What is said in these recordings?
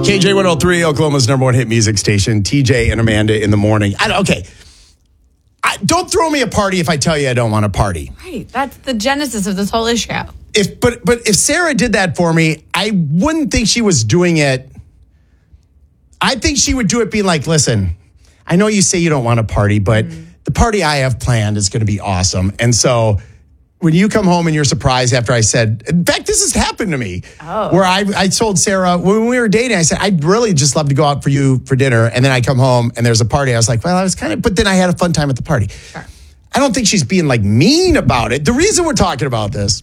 KJ103, Oklahoma's number one hit music station. TJ and Amanda in the morning. Don't throw me a party if I tell you I don't want a party. Right. That's the genesis of this whole issue. But if Sarah did that for me, I wouldn't think she was doing it. I think she would do it being like, listen, I know you say you don't want a party, but the party I have planned is going to be awesome. And so when you come home and you're surprised after I said, in fact, this has happened to me, where I told Sarah when we were dating, I said, I'd really just love to go out for you for dinner. And then I come home and there's a party. I was like, well, I was but then I had a fun time at the party. Sure. I don't think she's being like mean about it. The reason we're talking about this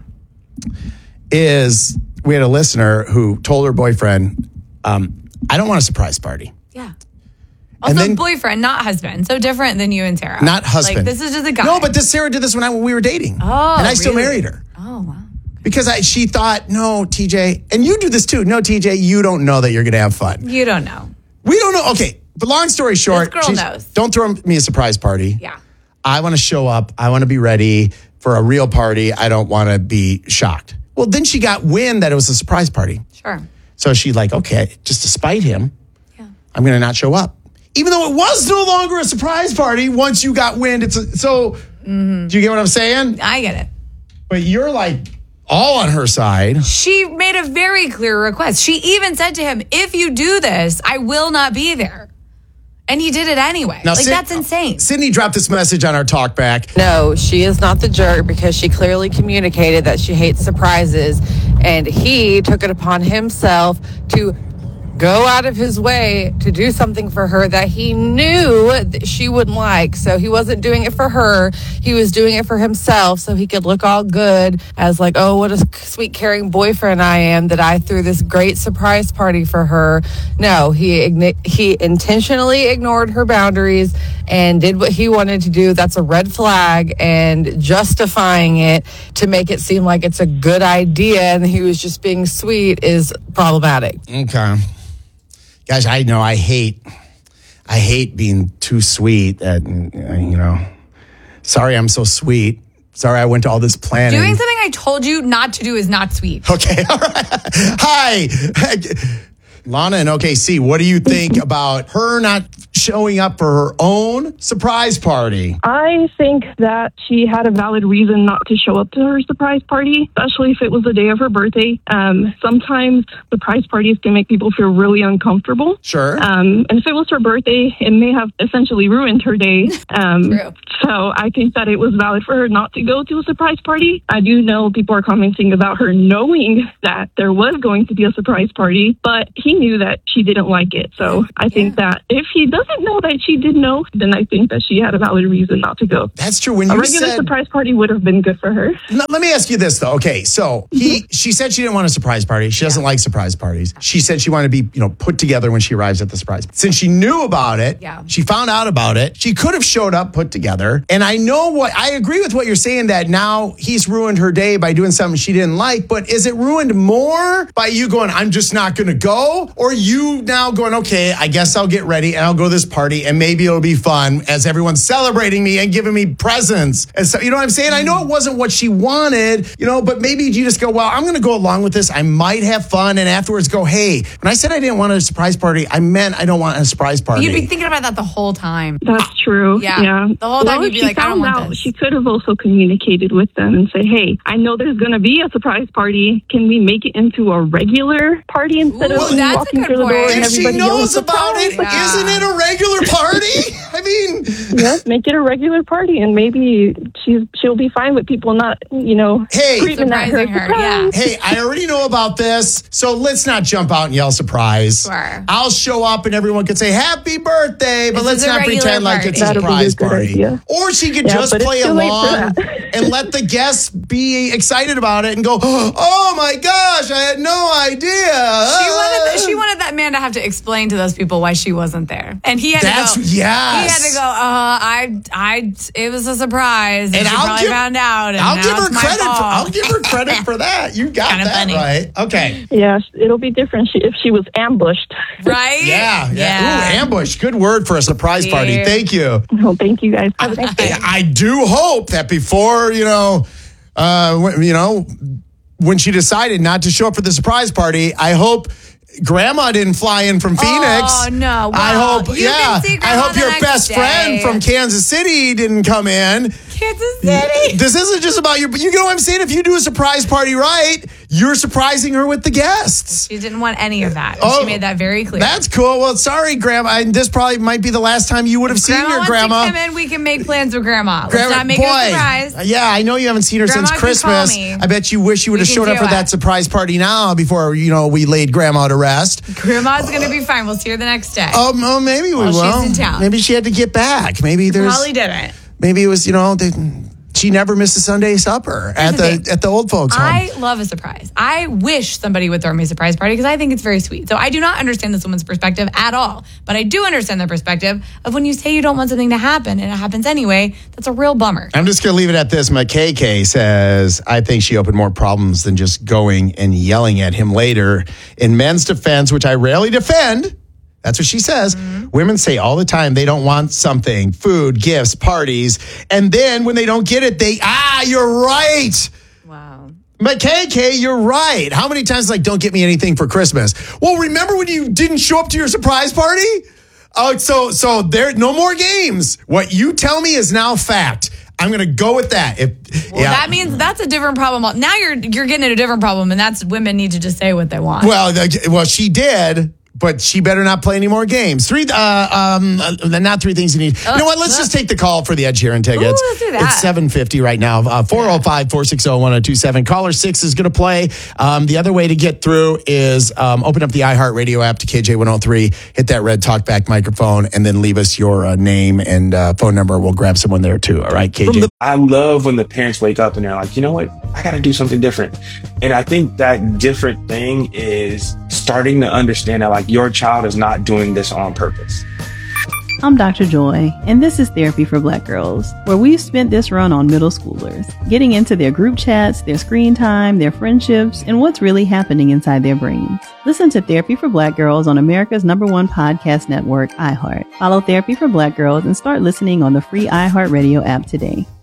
is we had a listener who told her boyfriend, I don't want a surprise party. Yeah. Also, boyfriend, not husband. So different than you and Sarah. Not husband. Like, this is just a guy. No, but Sarah did this when we were dating. Oh, and I still married her. Oh, wow. Because she thought, no, TJ, and you do this too. No, TJ, you don't know that you're going to have fun. You don't know. We don't know. Okay, but long story short, this girl knows. Don't throw me a surprise party. Yeah. I want to show up. I want to be ready for a real party. I don't want to be shocked. Well, then she got wind that it was a surprise party. Sure. So she okay, just to spite him, I'm going to not show up. Even though it was no longer a surprise party, once you got wind, do you get what I'm saying? I get it. But you're like all on her side. She made a very clear request. She even said to him, if you do this, I will not be there. And he did it anyway. Now, that's insane. Sydney dropped this message on our talk back. No, she is not the jerk because she clearly communicated that she hates surprises. And he took it upon himself to go out of his way to do something for her that he knew that she wouldn't like. So he wasn't doing it for her. He was doing it for himself so he could look all good as like, oh, what a sweet, caring boyfriend I am that I threw this great surprise party for her. No, he intentionally ignored her boundaries and did what he wanted to do. That's a red flag, and justifying it to make it seem like it's a good idea and he was just being sweet is problematic. Okay. Guys, I know I hate being too sweet. Sorry, I'm so sweet. Sorry, I went to all this planning. Doing something I told you not to do is not sweet. Okay, all right. Hi, Lana in OKC. What do you think about her not showing up for her own surprise party? I think that she had a valid reason not to show up to her surprise party, especially if it was the day of her birthday. Sometimes surprise parties can make people feel really uncomfortable. Sure. And if it was her birthday, it may have essentially ruined her day. True. So I think that it was valid for her not to go to a surprise party. I do know people are commenting about her knowing that there was going to be a surprise party, but he knew that she didn't like it. So I think that if he doesn't know that she did know, then I think that she had a valid reason not to go. That's true. When a you regular said surprise party would have been good for her. Let me ask you this, though. Okay, so she said she didn't want a surprise party. She doesn't like surprise parties. She said she wanted to be, put together when she arrives at the surprise. Since she knew about it, she found out about it. She could have showed up put together. And I agree with what you're saying, that now he's ruined her day by doing something she didn't like. But is it ruined more by you going, I'm just not going to go? Or you now going, okay, I guess I'll get ready and I'll go to this party and maybe it'll be fun as everyone's celebrating me and giving me presents. And so, you know what I'm saying? I know it wasn't what she wanted, but maybe you just go, well, I'm going to go along with this. I might have fun. And afterwards go, hey, when I said I didn't want a surprise party, I meant I don't want a surprise party. You'd be thinking about that the whole time. That's true. Yeah. The whole time you'd be like, I don't want this. She could have also communicated with them and say, hey, I know there's going to be a surprise party. Can we make it into a regular party instead of walking through the door and if she everybody knows about it, isn't it a regular party? I mean, yes, make it a regular party, and maybe she'll be fine with people not, screaming at her. Hey, I already know about this, so let's not jump out and yell surprise. Sure. I'll show up and everyone can say happy birthday, but let's not pretend like it's a surprise party. Or she could just play along and let the guests be excited about it and go, oh my gosh, I had no idea. She wanted that man to have to explain to those people why she wasn't there, and he had to go. Yes. He had to go. It was a surprise, and she found out. I'll give her credit for that. You got Kinda that funny. right. Okay. Yes, it'll be different if she was ambushed. Right? Yeah. Ooh, ambush. Good word for a surprise party. Thank you. Oh, thank you guys. Have a nice day. I do hope that before, when she decided not to show up for the surprise party, I hope Grandma didn't fly in from Phoenix. Oh, no. Wow. I hope, I hope your best friend from Kansas City didn't come in. Kansas City. This isn't just about you know what I'm saying? If you do a surprise party right, you're surprising her with the guests. She didn't want any of that. She made that very clear. That's cool. Well, sorry, Grandma. This probably might be the last time you would have seen your grandma. Wants to come in, we can make plans with Grandma. Let's not make it a surprise. Yeah, I know you haven't seen her since Christmas. I bet you wish you would have showed up for that surprise party now before, we laid Grandma to rest. Grandma's going to be fine. We'll see her the next day. Oh, maybe we will. She's in town. Maybe she had to get back. Maybe probably didn't. Maybe it was, she never missed a Sunday supper at the old folks' home. I love a surprise. I wish somebody would throw me a surprise party because I think it's very sweet. So I do not understand this woman's perspective at all. But I do understand the perspective of when you say you don't want something to happen and it happens anyway, that's a real bummer. I'm just going to leave it at this. McKay says, I think she opened more problems than just going and yelling at him later. In men's defense, which I rarely defend, that's what she says. Mm-hmm. Women say all the time they don't want something, food, gifts, parties. And then when they don't get it, you're right. Wow. McKay, you're right. How many times don't get me anything for Christmas? Well, remember when you didn't show up to your surprise party? Oh, so there no more games. What you tell me is now fact. I'm going to go with that. That means that's a different problem. Now you're getting at a different problem, and that's women need to just say what they want. Well, she did. But she better not play any more games. Not three things you need. You know what? Let's just take the call for the Ed Sheeran tickets. Ooh, let's do that. It's $750 right now. 405-460-1027. Caller 6 is going to play. The other way to get through is open up the iHeartRadio app to KJ103, hit that red talkback microphone, and then leave us your name and phone number. We'll grab someone there too. All right, KJ? I love when the parents wake up and they're like, you know what? I got to do something different. And I think that different thing is starting to understand that your child is not doing this on purpose. I'm Dr. Joy, and this is Therapy for Black Girls, where we've spent this run on middle schoolers, getting into their group chats, their screen time, their friendships, and what's really happening inside their brains. Listen to Therapy for Black Girls on America's #1 podcast network, iHeart. Follow Therapy for Black Girls and start listening on the free iHeartRadio app today.